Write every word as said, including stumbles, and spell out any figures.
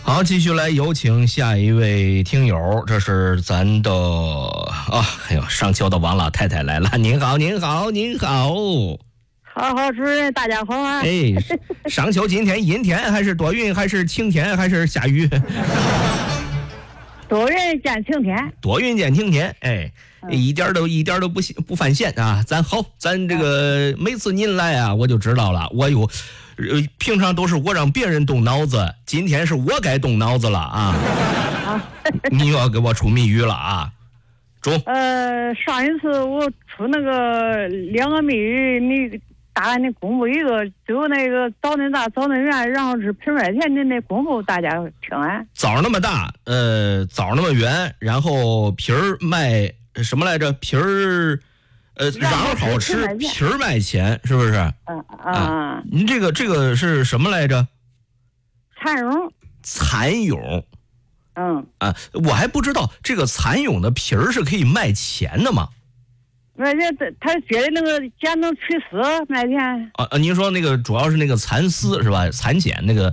好，继续来有请下一位听友，这是咱的啊，哎呦，上秋的王老太太来了，您好，您好，您好。 好好，主任，大家好啊！ 哎，上秋今天阴天还是多云还是晴天还是下雨？ 多云见晴天， 多云见晴天，哎，嗯、一点都一点都不不犯线啊！咱好，咱这个每次您来啊，我就知道了，我有，呃，平常都是我让别人动脑子，今天是我该动脑子了啊！你又要给我出谜语了啊？中。 呃，上一次我出那个两个谜语，你。大概你公布一个，就那个枣嫩大枣嫩圆，然后是皮麦田的那公布，大家听完。 枣那么大，呃，枣那么圆，然后皮儿卖什么来着？皮儿，呃，瓤好吃，皮儿卖钱，是不是？ 嗯啊。 您这个这个是什么来着？ 蚕蛹。 蚕蛹。 嗯。 啊，我还不知道这个蚕蛹的皮儿是可以卖钱的吗？ 那这他觉得那个剪能取丝卖钱啊啊！您说那个主要是那个蚕丝是吧？蚕茧那个